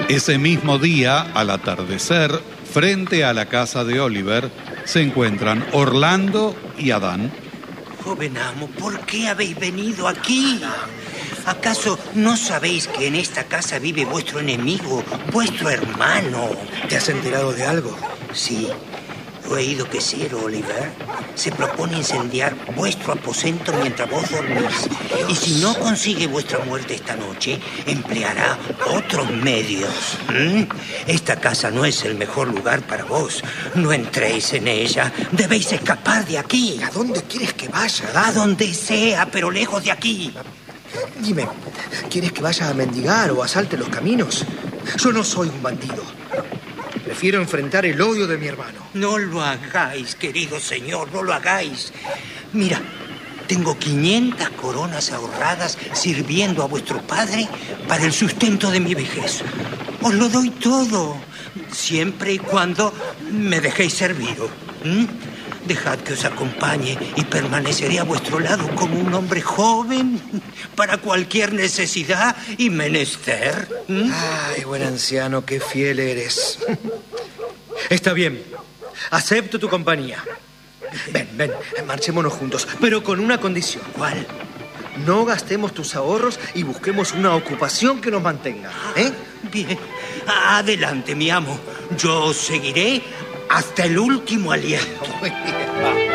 Ese mismo día, al atardecer, frente a la casa de Oliver, se encuentran Orlando y Adán. Joven amo, ¿por qué habéis venido aquí? ¿Acaso no sabéis que en esta casa vive vuestro enemigo, vuestro hermano? ¿Te has enterado de algo? Sí, he oído que Sir Oliver se propone incendiar vuestro aposento mientras vos dormís. Y si no consigue vuestra muerte esta noche, empleará otros medios. Esta casa no es el mejor lugar para vos. No entréis en ella. Debéis escapar de aquí. ¿A dónde quieres que vaya? A donde sea, pero lejos de aquí. Dime, ¿quieres que vaya a mendigar o asalte los caminos? Yo no soy un bandido. Prefiero enfrentar el odio de mi hermano. No lo hagáis, querido señor, no lo hagáis. Mira, tengo 500 coronas ahorradas sirviendo a vuestro padre para el sustento de mi vejez. Os lo doy todo, siempre y cuando me dejéis servido. Dejad que os acompañe y permaneceré a vuestro lado como un hombre joven para cualquier necesidad y menester. Ay, buen anciano, qué fiel eres. Está bien, acepto tu compañía. Ven, marchémonos juntos, pero con una condición. ¿Cuál? No gastemos tus ahorros y busquemos una ocupación que nos mantenga, ¿eh? Bien, adelante, mi amo. Yo os seguiré hasta el último aliento. Muy bien, va.